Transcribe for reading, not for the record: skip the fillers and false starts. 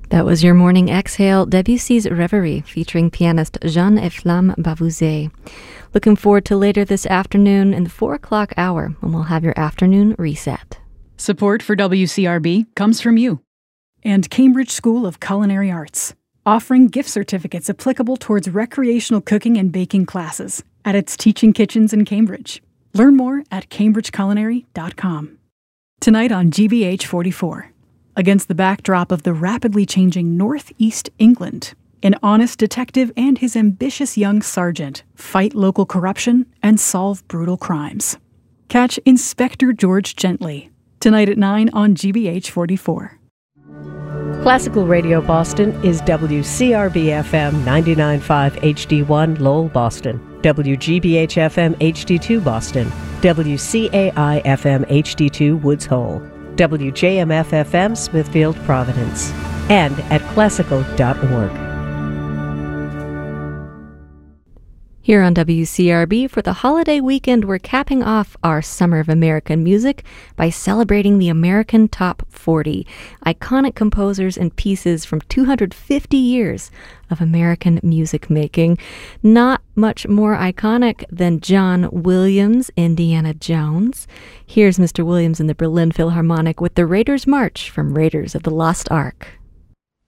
That was your morning exhale, Debussy's Reverie, featuring pianist Jean-Efflam Bavouzet. Looking forward to later this afternoon in the 4 o'clock hour when we'll have your afternoon reset. Support for WCRB comes from you and Cambridge School of Culinary Arts, offering gift certificates applicable towards recreational cooking and baking classes at its teaching kitchens in Cambridge. Learn more at cambridgeculinary.com. Tonight on GBH 44. Against the backdrop of the rapidly changing Northeast England, an honest detective and his ambitious young sergeant fight local corruption and solve brutal crimes. Catch Inspector George Gently, tonight at 9 on GBH 44. Classical Radio Boston is WCRB-FM 99.5 HD1 Lowell, Boston, WGBH-FM HD2 Boston, WCAI-FM HD2 Woods Hole, WJMF-FM Smithfield, Providence, and at classical.org. Here on WCRB, for the holiday weekend, we're capping off our Summer of American Music by celebrating the American Top 40, iconic composers and pieces from 250 years of American music making. Not much more iconic than John Williams' Indiana Jones. Here's Mr. Williams in the Berlin Philharmonic with the Raiders' March from Raiders of the Lost Ark.